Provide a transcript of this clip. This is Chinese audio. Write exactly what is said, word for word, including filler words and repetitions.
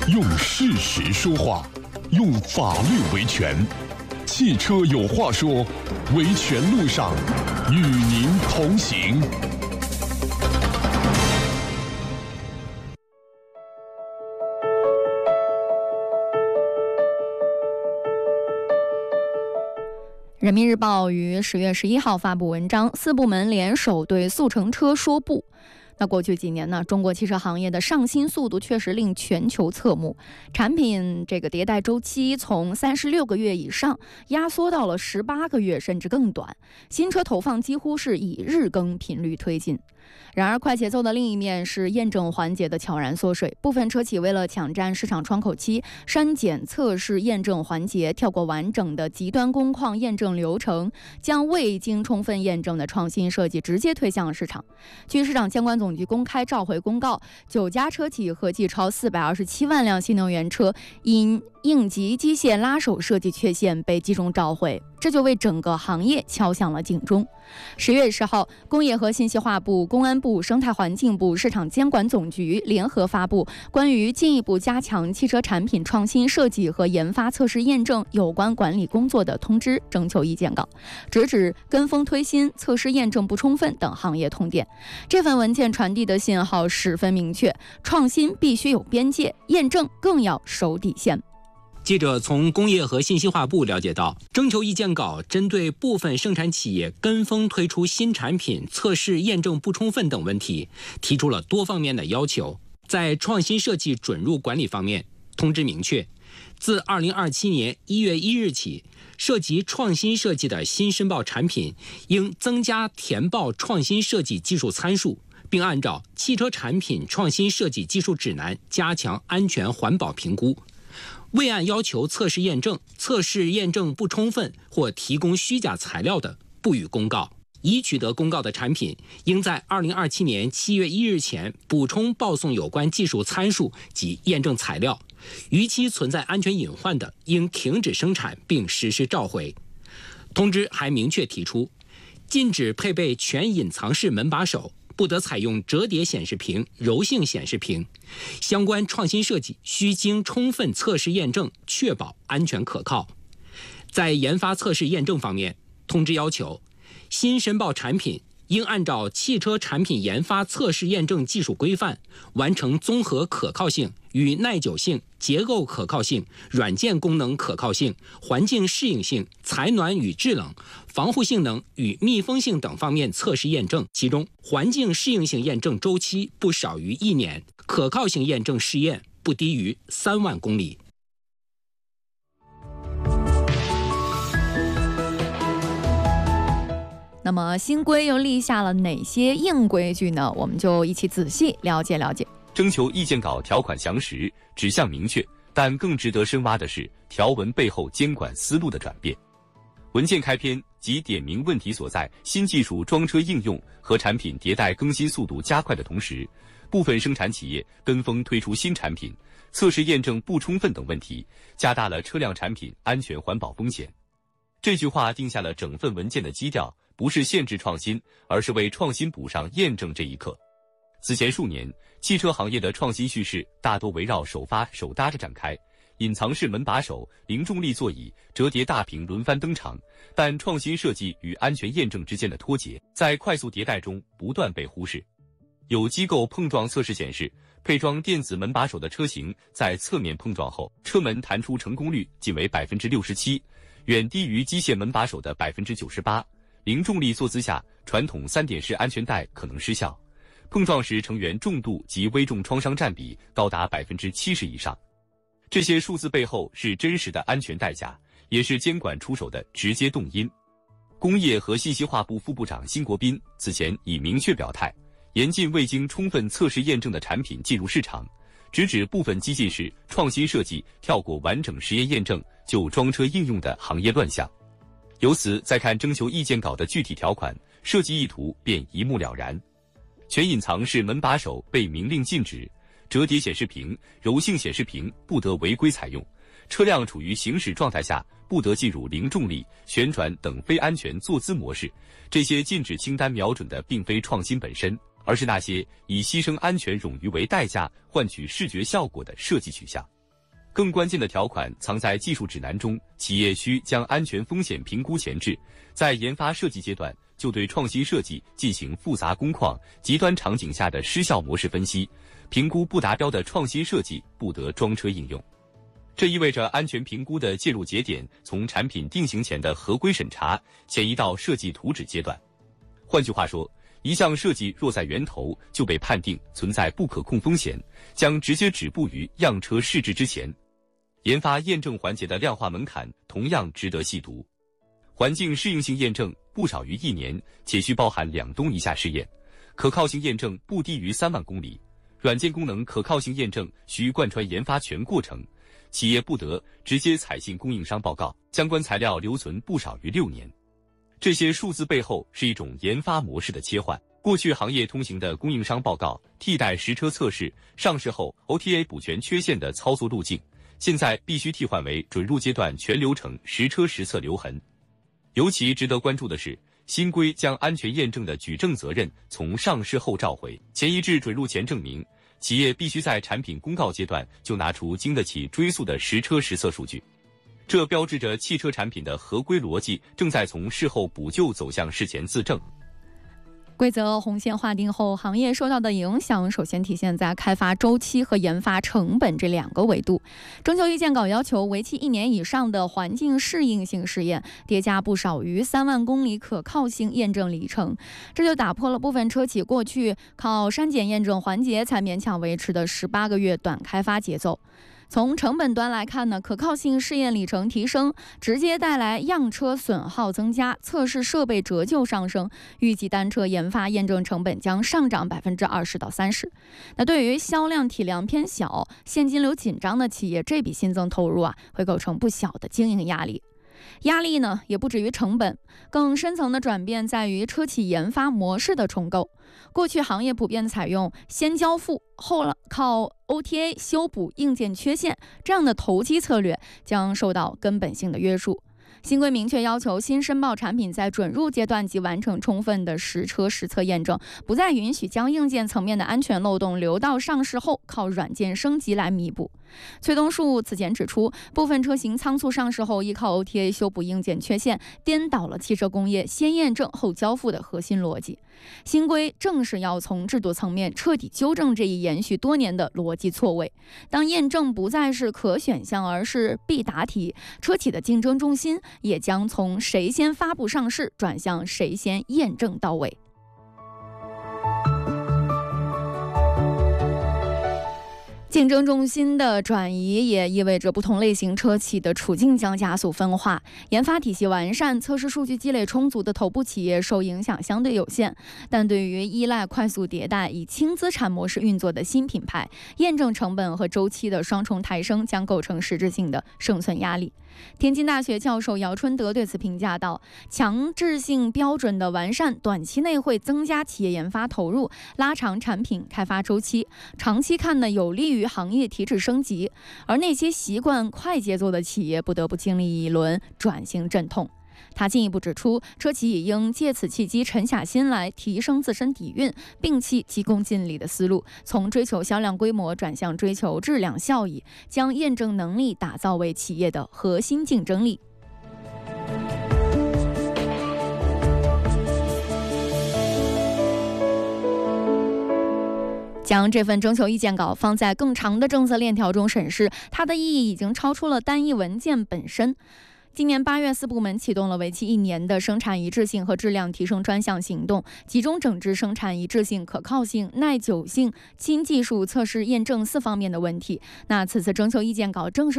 用事实说话，用法律维权。汽车有话说，维权路上与您同行。 人民日报于十月十一号发布文章，四部门联手对速成车说不。那过去几年呢，中国汽车行业的上新速度确实令全球侧目，产品这个迭代周期从三十六个月以上压缩到了十八个月甚至更短，新车投放几乎是以日更频率推进。然而快节奏的另一面是验证环节的悄然缩水，部分车企为了抢占市场窗口期，删减测试验证环节，跳过完整的极端工况验证流程，将未经充分验证的创新设计直接推向市场。据市场监管总局公开召回公告，九家车企合计超四百二十七万辆新能源车因应急机械拉手设计缺陷被集中召回，这就为整个行业敲响了警钟。十月十号，工业和信息化部、公安部、生态环境部、市场监管总局联合发布关于进一步加强汽车产品创新设计和研发测试验证有关管理工作的通知征求意见稿，直指跟风推新、测试验证不充分等行业痛点。这份文件传递的信号十分明确，创新必须有边界，验证更要守底线。 记者从工业和信息化部了解到，征求意见稿针对部分生产企业跟风推出新产品、测试验证不充分等问题，提出了多方面的要求。在创新设计准入管理方面，通知明确，自二零二七年一月一日起，涉及创新设计的新申报产品应增加填报创新设计技术参数，并按照汽车产品创新设计技术指南加强安全环保评估。未按要求测试验证、测试验证不充分或提供虚假材料的，不予公告。已取得公告的产品，应在二零二七年七月一日前补充报送有关技术参数及验证材料。逾期存在安全隐患的，应停止生产并实施召回。通知还明确提出，禁止配备全隐藏式门把手，不得采用折叠显示屏、柔性显示屏。相关创新设计需经充分测试验证，确保安全可靠。在研发测试验证方面，通知要求，新申报产品应按照汽车产品研发测试验证技术规范，完成综合可靠性与耐久性、结构可靠性、软件功能可靠性、环境适应性、采暖与制冷、防护性能与密封性等方面测试验证，其中环境适应性验证周期不少于一年，可靠性验证试验不低于三万公里。 那么新规又立下了哪些硬规矩呢？我们就一起仔细了解了解。 征求意见稿条款详实，指向明确，但更值得深挖的是条文背后监管思路的转变。文件开篇即点明问题所在，新技术装车应用和产品迭代更新速度加快的同时，部分生产企业跟风推出新产品，测试验证不充分等问题，加大了车辆产品安全环保风险。这句话定下了整份文件的基调，不是限制创新，而是为创新补上验证这一课。此前数年，汽车行业的创新叙事大多围绕首发首搭着展开，隐藏式门把手、零重力座椅、折叠大屏轮番登场，但创新设计与安全验证之间的脱节，在快速迭代中不断被忽视。有机构碰撞测试显示，配装电子门把手的车型在侧面碰撞后，车门弹出成功率仅为 百分之六十七， 远低于机械门把手的 百分之九十八。零重力坐姿下，传统三点式安全带可能失效，碰撞时成员重度及危重创伤占比高达 百分之七十 以上。这些数字背后是真实的安全代价，也是监管出手的直接动因。工业和信息化部副部长辛国斌此前已明确表态，严禁未经充分测试验证的产品进入市场，直指部分激进式创新设计跳过完整实验验证就装车应用的行业乱象。由此再看征求意见稿的具体条款，设计意图便一目了然。全隐藏式门把手被明令禁止，折叠显示屏、柔性显示屏不得违规采用，车辆处于行驶状态下不得进入零重力、旋转等非安全坐姿模式。这些禁止清单瞄准的并非创新本身，而是那些以牺牲安全冗余为代价换取视觉效果的设计取向。 更关键的条款藏在技术指南中，企业需将安全风险评估前置，在研发设计阶段就对创新设计进行复杂工况、极端场景下的失效模式分析，评估不达标的创新设计不得装车应用。这意味着安全评估的介入节点从产品定型前的合规审查迁移到设计图纸阶段。换句话说，一项设计若在源头就被判定存在不可控风险，将直接止步于样车试制之前。研发验证环节的量化门槛同样值得细读。环境适应性验证不少于一年，且需包含两冬以下试验；可靠性验证不低于三万公里；软件功能可靠性验证需贯穿研发全过程，企业不得直接采信供应商报告，相关材料留存不少于六年。这些数字背后是一种研发模式的切换。过去行业通行的供应商报告替代实车测试，上市后 O T A 补全缺陷的操作路径，现在必须替换为准入阶段全流程实车实测留痕。尤其值得关注的是，新规将安全验证的举证责任从上市后召回，前移至准入前证明，企业必须在产品公告阶段就拿出经得起追溯的实车实测数据。这标志着汽车产品的合规逻辑正在从事后补救走向事前自证。 规则红线划定后，行业受到的影响首先体现在开发周期和研发成本这两个维度。征求意见稿要求为期一年以上的环境适应性试验叠加不少于三万公里可靠性验证里程，这就打破了部分车企过去靠删减验证环节才勉强维持的十八个月短开发节奏。从成本端来看呢，可靠性试验里程提升直接带来样车损耗增加，测试设备折旧上升，预计单车研发验证成本将上涨百分之二十到三十。那对于销量体量偏小、现金流紧张的企业，这笔新增投入啊，会构成不小的经营压力。压力呢，也不止于成本，更深层的转变在于车企研发模式的重构。过去行业普遍采用先交付后靠 O T A 修补硬件缺陷这样的投机策略，将受到根本性的约束。新规明确要求新申报产品在准入阶段即完成充分的实车实测验证，不再允许将硬件层面的安全漏洞留到上市后靠软件升级来弥补。崔东树此前指出，部分车型仓促上市后依靠 O T A 修补硬件缺陷，颠倒了汽车工业先验证后交付的核心逻辑。新规正是要从制度层面彻底纠正这一延续多年的逻辑错位。当验证不再是可选项，而是必答题，车企的竞争重心也将从谁先发布上市转向谁先验证到位。竞争重心的转移也意味着不同类型车企的处境将加速分化。研发体系完善、测试数据积累充足的头部企业受影响相对有限，但对于依赖快速迭代、以轻资产模式运作的新品牌，验证成本和周期的双重抬升将构成实质性的生存压力。天津大学教授姚春德对此评价道：强制性标准的完善，短期内会增加企业研发投入，拉长产品开发周期，长期看呢，有利于行业提质升级，而那些习惯快节奏的企业不得不经历一轮转型阵痛。他进一步指出，车企也应借此契机沉下心来提升自身底蕴，摒弃急功近利的思路，从追求销量规模转向追求质量效益，将验证能力打造为企业的核心竞争力。将这份征求意见稿放在更长的政策链条中审视，它的意义已经超出了单一文件本身。今年八月，四部门启动了为期一年的生产一致性和质量提升专项行动，集中整治生产一致性、可靠性、耐久性、新技术测试验证四方面的问题。那此次征求意见稿正是